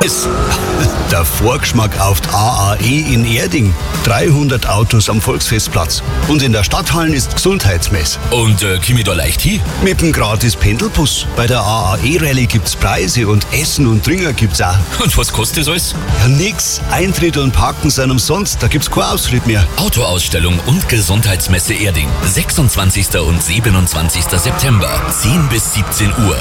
ist der Vorgeschmack auf die AAE in Erding. 300 Autos am Volksfestplatz. Und in der Stadthallen ist Gesundheitsmess. Und komm ich da leicht hin? Mit dem gratis Pendelbus. Bei der AAE-Rallye gibt's Preise und Essen und Trinken gibt's auch. Und was kostet das alles? Ja, nix. Eintritt und Parken sind umsonst. Da gibt's keinen Ausritt mehr. Autoausstellung und Gesundheitsmesse Erding. 26. und 27. September. 10 bis 17 Uhr.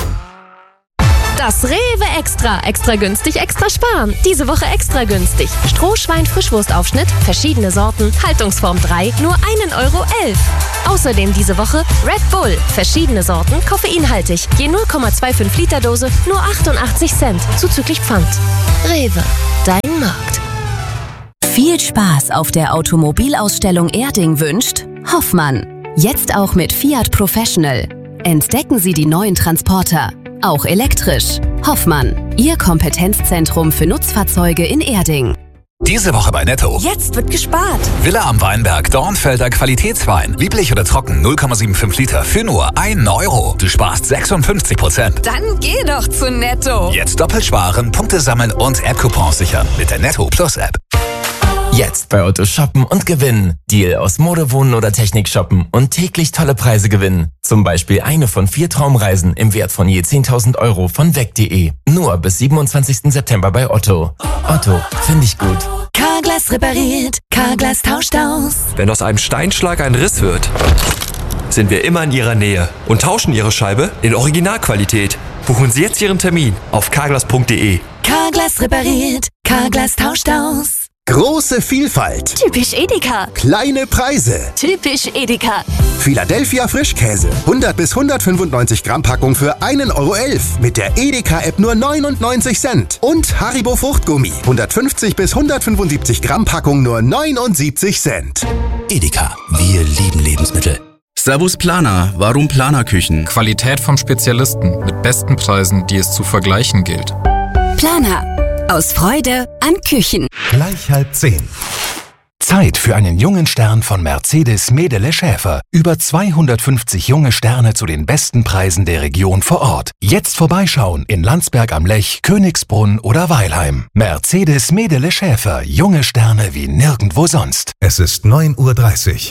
Das Rewe Extra. Extra günstig, extra sparen. Diese Woche extra günstig. Strohschwein-Frischwurstaufschnitt, verschiedene Sorten, Haltungsform 3, nur 1,11 € Außerdem diese Woche Red Bull, verschiedene Sorten, koffeinhaltig. Je 0,25 Liter Dose, nur 88 Cent, zuzüglich Pfand. Rewe, dein Markt. Viel Spaß auf der Automobilausstellung Erding wünscht Hoffmann. Jetzt auch mit Fiat Professional. Entdecken Sie die neuen Transporter. Auch elektrisch. Hoffmann, Ihr Kompetenzzentrum für Nutzfahrzeuge in Erding. Diese Woche bei Netto. Jetzt wird gespart. Villa am Weinberg, Dornfelder Qualitätswein. Lieblich oder trocken, 0,75 Liter für nur 1 €. Du sparst 56%. Dann geh doch zu Netto. Jetzt doppelt sparen, Punkte sammeln und App-Coupons sichern mit der Netto Plus App. Jetzt bei Otto shoppen und gewinnen. Deal aus Mode, Wohnen oder Technik shoppen und täglich tolle Preise gewinnen. Zum Beispiel eine von 4 Traumreisen im Wert von je 10.000 € von weg.de. Nur bis 27. September bei Otto. Otto, finde ich gut. Carglass repariert, Carglass tauscht aus. Wenn aus einem Steinschlag ein Riss wird, sind wir immer in Ihrer Nähe und tauschen Ihre Scheibe in Originalqualität. Buchen Sie jetzt Ihren Termin auf carglass.de. Carglass repariert, Carglass tauscht aus. Große Vielfalt. Typisch Edeka. Kleine Preise. Typisch Edeka. Philadelphia Frischkäse. 100 bis 195 Gramm Packung für 1,11 € mit der Edeka-App nur 99 Cent. Und Haribo Fruchtgummi. 150 bis 175 Gramm Packung nur 79 Cent. Edeka, wir lieben Lebensmittel. Servus Planer, warum Planerküchen? Qualität vom Spezialisten mit besten Preisen, die es zu vergleichen gilt. Planer. Aus Freude an Küchen. Gleich 9:30. Zeit für einen jungen Stern von Mercedes Medele Schäfer. Über 250 junge Sterne zu den besten Preisen der Region vor Ort. Jetzt vorbeischauen in Landsberg am Lech, Königsbrunn oder Weilheim. Mercedes Medele Schäfer. Junge Sterne wie nirgendwo sonst. Es ist 9:30 Uhr.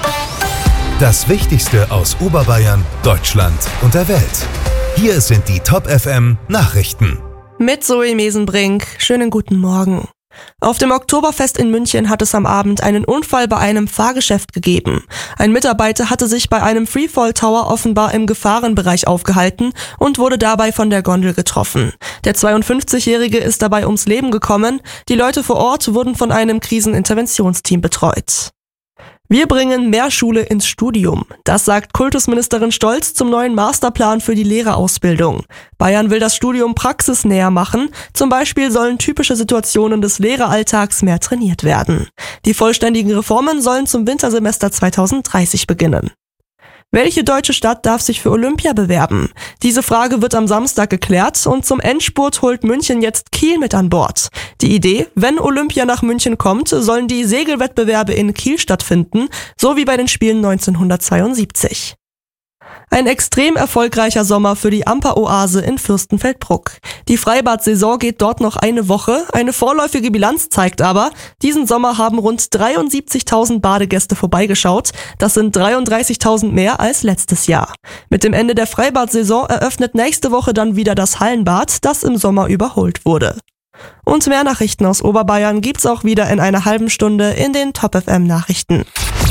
Das Wichtigste aus Oberbayern, Deutschland und der Welt. Hier sind die Top FM Nachrichten. Mit Zoe Mesenbrink. Schönen guten Morgen. Auf dem Oktoberfest in München hat es am Abend einen Unfall bei einem Fahrgeschäft gegeben. Ein Mitarbeiter hatte sich bei einem Freefall Tower offenbar im Gefahrenbereich aufgehalten und wurde dabei von der Gondel getroffen. Der 52-Jährige ist dabei ums Leben gekommen. Die Leute vor Ort wurden von einem Kriseninterventionsteam betreut. Wir bringen mehr Schule ins Studium. Das sagt Kultusministerin Stolz zum neuen Masterplan für die Lehrerausbildung. Bayern will das Studium praxisnäher machen. Zum Beispiel sollen typische Situationen des Lehreralltags mehr trainiert werden. Die vollständigen Reformen sollen zum Wintersemester 2030 beginnen. Welche deutsche Stadt darf sich für Olympia bewerben? Diese Frage wird am Samstag geklärt und zum Endspurt holt München jetzt Kiel mit an Bord. Die Idee, wenn Olympia nach München kommt, sollen die Segelwettbewerbe in Kiel stattfinden, so wie bei den Spielen 1972. Ein extrem erfolgreicher Sommer für die Amper-Oase in Fürstenfeldbruck. Die Freibad-Saison geht dort noch eine Woche. Eine vorläufige Bilanz zeigt aber, diesen Sommer haben rund 73.000 Badegäste vorbeigeschaut. Das sind 33.000 mehr als letztes Jahr. Mit dem Ende der Freibad-Saison eröffnet nächste Woche dann wieder das Hallenbad, das im Sommer überholt wurde. Und mehr Nachrichten aus Oberbayern gibt's auch wieder in einer halben Stunde in den Top FM Nachrichten.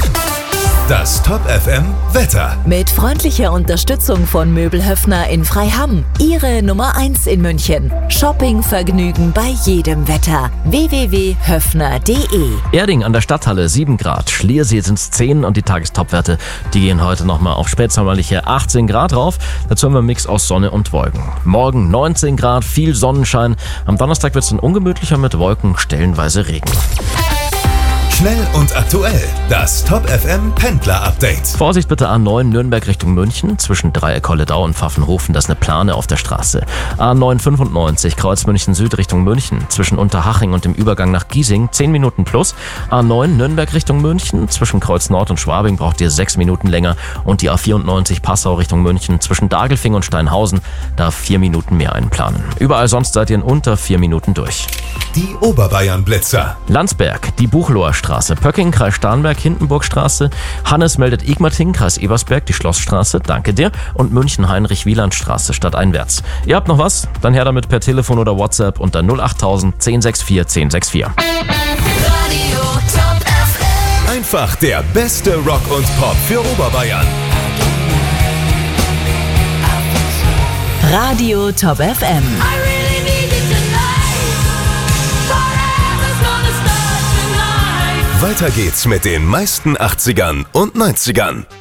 Das Top FM Wetter. Mit freundlicher Unterstützung von Möbel Höffner in Freiham. Ihre Nummer 1 in München. Shoppingvergnügen bei jedem Wetter. www.höffner.de. Erding an der Stadthalle 7 Grad. Schliersee sind es 10 und die Tagestopwerte, die gehen heute nochmal auf spätsommerliche 18 Grad rauf. Dazu haben wir einen Mix aus Sonne und Wolken. Morgen 19 Grad, viel Sonnenschein. Am Donnerstag wird es dann ungemütlicher mit Wolken, stellenweise Regen. Schnell und aktuell. Das Top FM Pendler Update. Vorsicht bitte A9 Nürnberg Richtung München. Zwischen Dreieck-Holledau und Pfaffenhofen, das ist eine Plane auf der Straße. A9 95 Kreuz München Süd Richtung München. Zwischen Unterhaching und dem Übergang nach Giesing 10 Minuten plus. A9 Nürnberg Richtung München. Zwischen Kreuz Nord und Schwabing braucht ihr 6 Minuten länger. Und die A94 Passau Richtung München. Zwischen Dagelfing und Steinhausen darf 4 Minuten mehr einplanen. Überall sonst seid ihr in unter 4 Minuten durch. Die Oberbayern-Blitzer. Landsberg, die Buchloher Straße, Pöcking, Kreis Starnberg, Hindenburgstraße, Hannes meldet Igmating, Kreis Ebersberg, die Schlossstraße, danke dir, und München Heinrich-Wieland-Straße stadteinwärts. Ihr habt noch was? Dann her damit per Telefon oder WhatsApp unter 08000 1064 1064. Radio Top FM. Einfach der beste Rock und Pop für Oberbayern. Radio Top FM. Weiter geht's mit den meisten 80ern und 90ern.